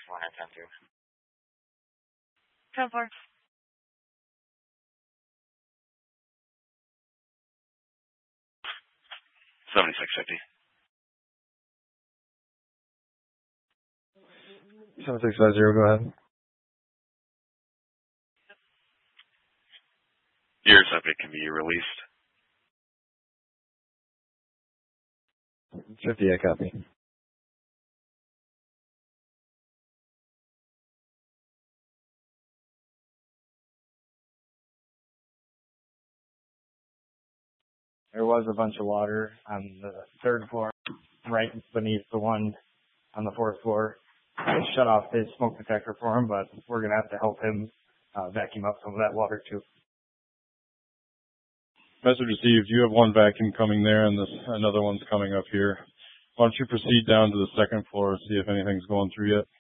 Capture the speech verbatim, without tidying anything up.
one at ten two. ten four. seventy-six fifty. seven six five zero, go ahead. Your subject can be released. fifty, I copy. There was a bunch of water on the third floor, right beneath the one on the fourth floor. I shut off his smoke detector for him, but we're going to have to help him uh, vacuum up some of that water too. Message received. You have one vacuum coming there, and this another one's coming up here. Why don't you proceed down to the second floor and see if anything's going through yet?